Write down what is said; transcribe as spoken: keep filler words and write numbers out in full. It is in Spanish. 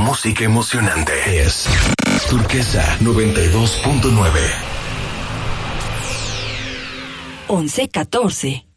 música emocionante es Turquesa noventa y dos punto nueve. once catorce.